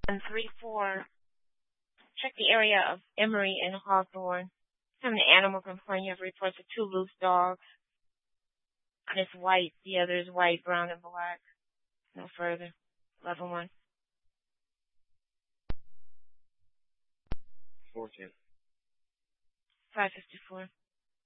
134. Check the area of Emory and Hawthorne. Have an animal complaint. You have reports of 2 loose dogs. One is white. The other is white, brown, and black. No further. Level 1. 410. 554.